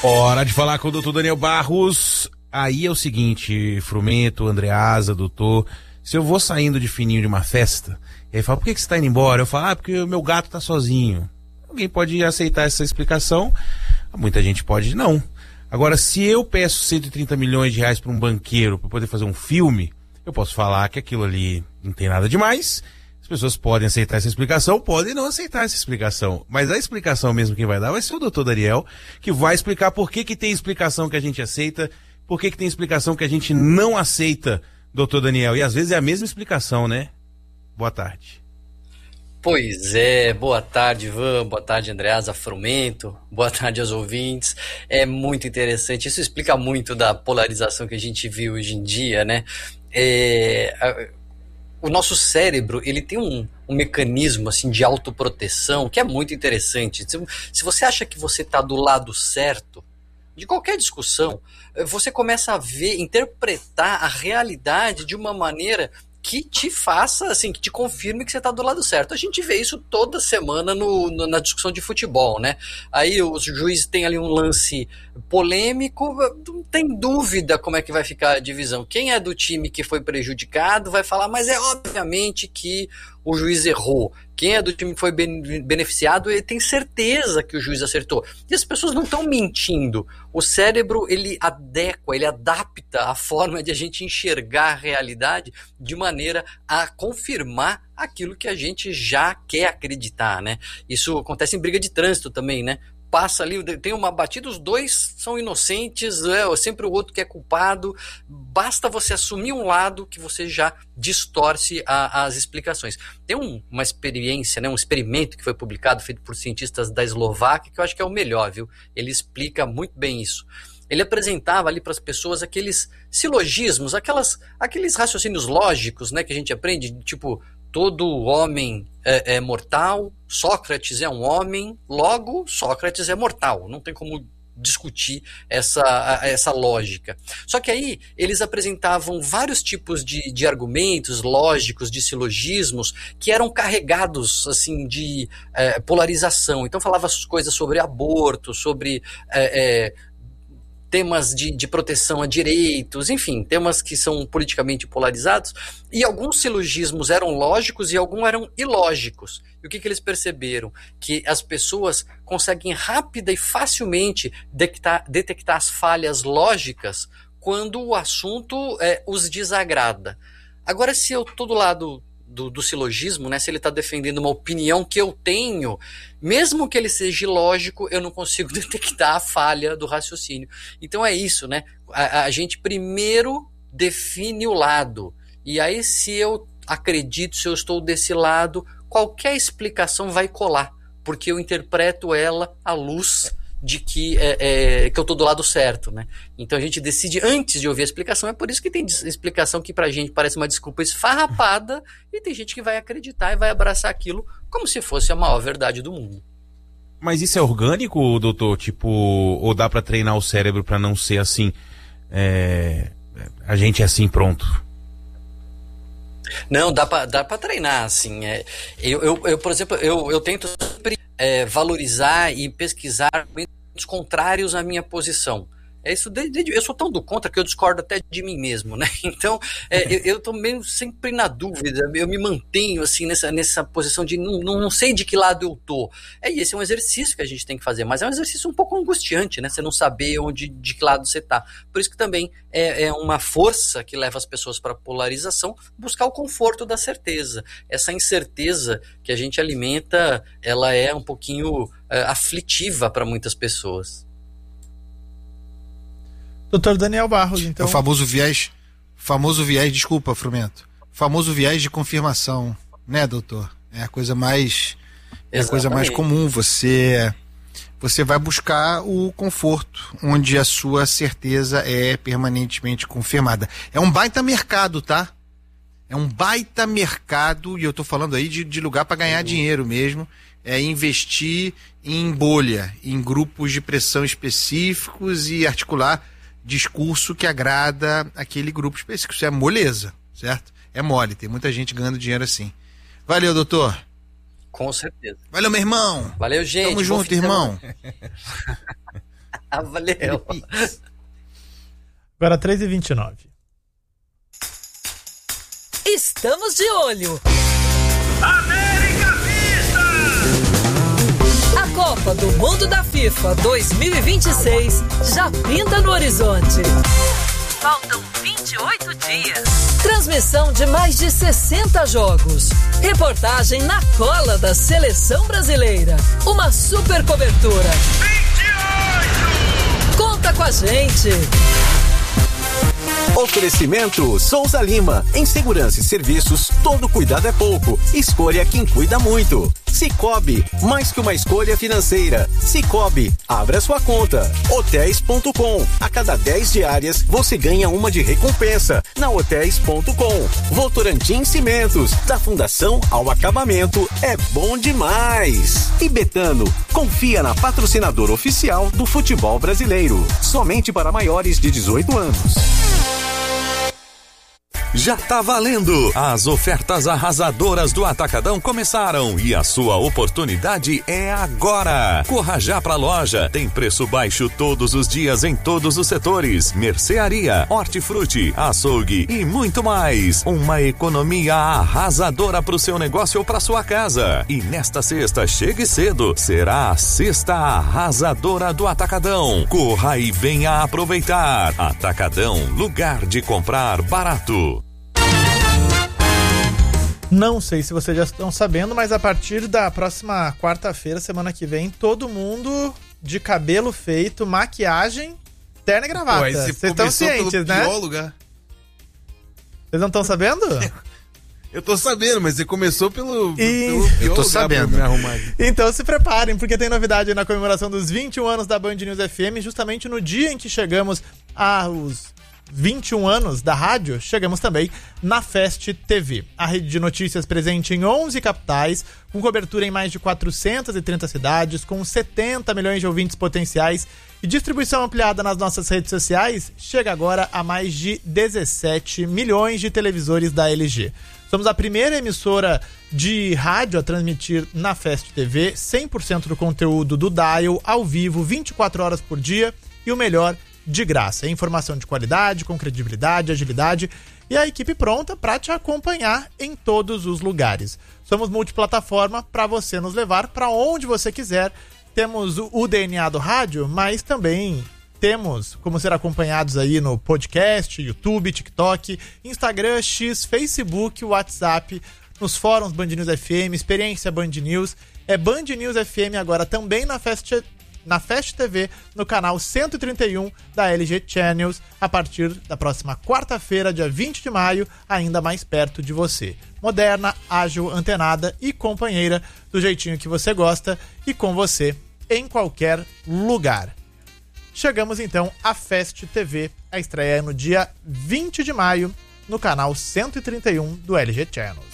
Hora de falar com o doutor Daniel Barros. Aí é o seguinte, Frumento, Andreasa, doutor, se eu vou saindo de fininho de uma festa, e aí fala, por que você tá indo embora? Eu falo, porque o meu gato tá sozinho. Alguém pode aceitar essa explicação, muita gente pode não. Agora, se eu peço 130 milhões de reais para um banqueiro para poder fazer um filme, eu posso falar que aquilo ali não tem nada demais. As pessoas podem aceitar essa explicação, podem não aceitar essa explicação. Mas a explicação mesmo que vai dar vai ser o doutor Daniel, que vai explicar por que tem explicação que a gente aceita, por que tem explicação que a gente não aceita, doutor Daniel. E às vezes é a mesma explicação, né? Boa tarde. Pois é, boa tarde, Ivan, boa tarde, Andreasa, Frumento, boa tarde aos ouvintes. É muito interessante, isso explica muito da polarização que a gente vive hoje em dia, né? O nosso cérebro, ele tem um mecanismo assim, de autoproteção que é muito interessante. Se você acha que você está do lado certo, de qualquer discussão, você começa a ver, interpretar a realidade de uma maneira que te faça, assim, que te confirme que você está do lado certo. A gente vê isso toda semana na discussão de futebol, né? Aí o juiz tem ali um lance polêmico, não tem dúvida como é que vai ficar a divisão. Quem é do time que foi prejudicado vai falar, mas é obviamente que o juiz errou. Quem é do time que foi beneficiado, ele tem certeza que o juiz acertou. E as pessoas não estão mentindo. O cérebro, ele adequa, ele adapta a forma de a gente enxergar a realidade de maneira a confirmar aquilo que a gente já quer acreditar, né? Isso acontece em briga de trânsito também, né? Passa ali, tem uma batida, os dois são inocentes, sempre o outro que é culpado, basta você assumir um lado que você já distorce as explicações. Tem uma experiência, né, um experimento que foi publicado, feito por cientistas da Eslováquia, que eu acho que é o melhor, viu? Ele explica muito bem isso. Ele apresentava ali para as pessoas aqueles silogismos, aqueles raciocínios lógicos, né, que a gente aprende, tipo, todo homem é mortal, Sócrates é um homem, logo Sócrates é mortal. Não tem como discutir essa lógica. Só que aí eles apresentavam vários tipos de argumentos lógicos, de silogismos, que eram carregados assim, de polarização. Então falava coisas sobre aborto, sobre temas de proteção a direitos, enfim, temas que são politicamente polarizados, e alguns silogismos eram lógicos e alguns eram ilógicos. E o que eles perceberam? Que as pessoas conseguem rápida e facilmente detectar as falhas lógicas quando o assunto os desagrada. Agora, se eu estou do lado do silogismo, né, se ele está defendendo uma opinião que eu tenho, mesmo que ele seja ilógico, eu não consigo detectar a falha do raciocínio. Então é isso, né? A gente primeiro define o lado, e aí se eu acredito, se eu estou desse lado, qualquer explicação vai colar, porque eu interpreto ela à luz de que eu estou do lado certo, né? Então a gente decide antes de ouvir a explicação. É por isso que tem explicação que pra gente parece uma desculpa esfarrapada, e tem gente que vai acreditar e vai abraçar aquilo como se fosse a maior verdade do mundo. Mas isso é orgânico, doutor? Tipo, ou dá pra treinar o cérebro pra não ser assim? A gente é assim, pronto. Não, dá pra treinar, assim. Eu, por exemplo, eu tento sempre valorizar e pesquisar argumentos contrários à minha posição. Eu sou tão do contra que eu discordo até de mim mesmo, né? Então, eu tô meio sempre na dúvida, eu me mantenho assim nessa posição de não sei de que lado eu tô. E esse é um exercício que a gente tem que fazer, mas é um exercício um pouco angustiante, né? Você não saber de que lado você tá. Por isso que também é uma força que leva as pessoas para a polarização, buscar o conforto da certeza. Essa incerteza que a gente alimenta, ela é um pouquinho aflitiva para muitas pessoas. Doutor Daniel Barros, então. É o famoso viés, desculpa, Frumento. Famoso viés de confirmação, né, doutor? É a coisa mais comum. Você vai buscar o conforto, onde a sua certeza é permanentemente confirmada. É um baita mercado, tá? É um baita mercado, e eu tô falando aí de lugar para ganhar dinheiro mesmo. É investir em bolha, em grupos de pressão específicos e articular discurso que agrada aquele grupo específico. Isso é moleza, certo? É mole, tem muita gente ganhando dinheiro assim. Valeu, doutor. Com certeza. Valeu, meu irmão. Valeu, gente. Tamo junto, irmão. Valeu. Agora 3h29. Estamos de olho. América Vista! A Copa do Mundo da FIFA 2026 já pinta no horizonte. Faltam 28 dias. Transmissão de mais de 60 jogos. Reportagem na cola da seleção brasileira. Uma super cobertura. 28! Conta com a gente. Oferecimento Souza Lima. Em segurança e serviços, todo cuidado é pouco. Escolha quem cuida muito. Cicobi, mais que uma escolha financeira. Cicobi, abra sua conta. Hotéis.com. A cada 10 diárias, você ganha uma de recompensa. Na Hotéis.com. Votorantim Cimentos. Da fundação ao acabamento, é bom demais. E Betano, confia na patrocinadora oficial do futebol brasileiro. Somente para maiores de 18 anos. Já tá valendo! As ofertas arrasadoras do Atacadão começaram e a sua oportunidade é agora! Corra já pra loja, tem preço baixo todos os dias em todos os setores, mercearia, hortifruti, açougue e muito mais. Uma economia arrasadora pro seu negócio ou pra sua casa. E nesta sexta, chegue cedo, será a sexta arrasadora do Atacadão. Corra e venha aproveitar. Atacadão, lugar de comprar barato. Não sei se vocês já estão sabendo, mas a partir da próxima quarta-feira, semana que vem, todo mundo de cabelo feito, maquiagem, terno e gravata. Vocês estão cientes, né? Lugar. Vocês não estão sabendo? Eu tô sabendo, mas você começou pelo Eu tô sabendo. Me arrumar. Então se preparem, porque tem novidade aí na comemoração dos 21 anos da Band News FM, justamente no dia em que chegamos aos 21 anos da rádio, chegamos também na Fest TV, a rede de notícias presente em 11 capitais, com cobertura em mais de 430 cidades, com 70 milhões de ouvintes potenciais e distribuição ampliada nas nossas redes sociais, chega agora a mais de 17 milhões de televisores da LG. Somos a primeira emissora de rádio a transmitir na Fest TV 100% do conteúdo do Dial, ao vivo, 24 horas por dia e o melhor, de graça. É informação de qualidade, com credibilidade, agilidade e a equipe pronta para te acompanhar em todos os lugares. Somos multiplataforma para você nos levar para onde você quiser. Temos o DNA do rádio, mas também temos como ser acompanhados aí no podcast, YouTube, TikTok, Instagram, X, Facebook, WhatsApp, nos fóruns Band News FM, Experiência Band News. É Band News FM agora também na Fest TV, no canal 131 da LG Channels, a partir da próxima quarta-feira, dia 20 de maio, ainda mais perto de você. Moderna, ágil, antenada e companheira do jeitinho que você gosta e com você em qualquer lugar. Chegamos então à Fest TV, a estreia no dia 20 de maio, no canal 131 do LG Channels.